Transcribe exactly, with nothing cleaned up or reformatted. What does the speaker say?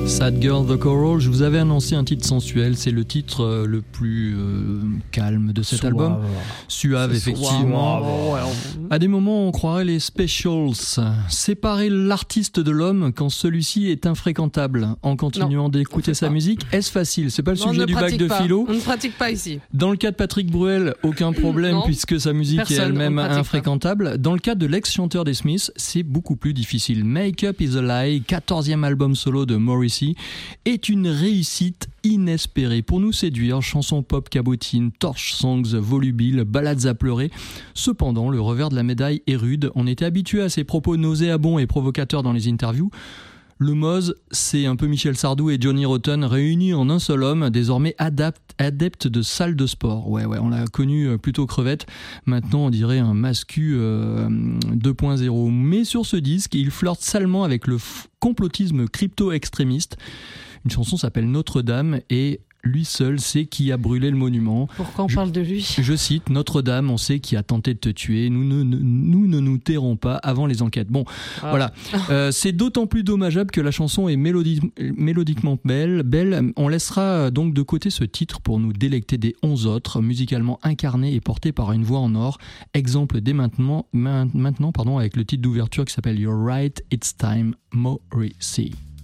Sad Girl The Coral, je vous avais annoncé un titre sensuel, c'est le titre euh, le plus euh, calme de cet Suave. album. Suave, C'est effectivement. suave. À des moments, on croirait les Specials. Séparer l'artiste de l'homme quand celui-ci est infréquentable en continuant Non, d'écouter sa pas. musique. Est-ce facile ? C'est pas le Non, on sujet ne du bac pratique de pas. philo. On ne pratique pas ici. Dans le cas de Patrick Bruel, aucun problème Non. puisque sa musique Personne, est elle-même on ne pratique infréquentable. Dans le cas de l'ex-chanteur des Smiths, c'est beaucoup plus difficile. Make Up Is a Lie, quatorzième album solo de Morrissey, est une réussite inespérée. Pour nous séduire, chansons pop cabotines, torch songs volubiles, ballades à pleurer. Cependant, le revers de la médaille est rude. On était habitué à ses propos nauséabonds et provocateurs dans les interviews. Le Moz, c'est un peu Michel Sardou et Johnny Rotten réunis en un seul homme, désormais adapte, adepte de salle de sport. Ouais, ouais, on l'a connu plutôt crevette. Maintenant, on dirait un mascu euh, deux point zéro. Mais sur ce disque, il flirte salement avec le f- complotisme crypto-extrémiste. Une chanson s'appelle Notre-Dame et lui seul sait qui a brûlé le monument. Pourquoi on Je- parle de lui ? Je cite, Notre-Dame, on sait qui a tenté de te tuer. Nous ne nous, nous, ne nous tairons pas avant les enquêtes. Bon, Ah. voilà. Euh, c'est d'autant plus dommageable que la chanson est mélodi- mélodiquement belle, belle. On laissera donc de côté ce titre pour nous délecter des onze autres, musicalement incarnés et portés par une voix en or. Exemple dès maintenant, main- maintenant pardon, avec le titre d'ouverture qui s'appelle You're Right, It's Time, Morrissey.